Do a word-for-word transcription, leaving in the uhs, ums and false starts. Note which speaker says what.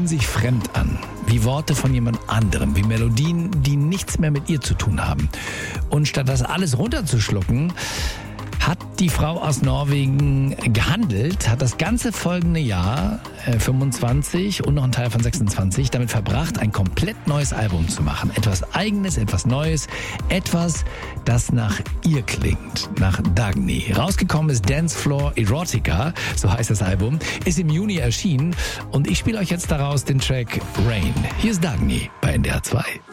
Speaker 1: fühlen sich fremd an, wie Worte von jemand anderem, wie Melodien, die nichts mehr mit ihr zu tun haben. Und statt das alles runterzuschlucken, hat die Frau aus Norwegen gehandelt, hat das ganze folgende Jahr, äh, fünfundzwanzig und noch ein Teil von sechsundzwanzig, damit verbracht, ein komplett neues Album zu machen. Etwas Eigenes, etwas Neues, etwas, das nach ihr klingt, nach Dagny. Rausgekommen ist Dancefloor Erotica, so heißt das Album, ist im Juni erschienen und ich spiele euch jetzt daraus den Track Rain. Hier ist Dagny bei N D R zwei.